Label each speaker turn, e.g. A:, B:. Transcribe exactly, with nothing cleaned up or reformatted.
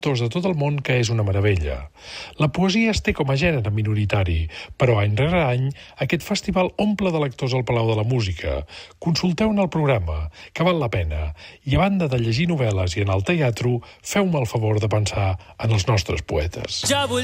A: de tot el món que és una meravella. La poesia es té com a gènere minoritari, però any rere any aquest festival omple de lectors al Palau de la Música. Consulteu-ne el programa, que val la pena, i a banda de llegir novel·les i en el teatre, feu-me el favor de pensar en els nostres poetes.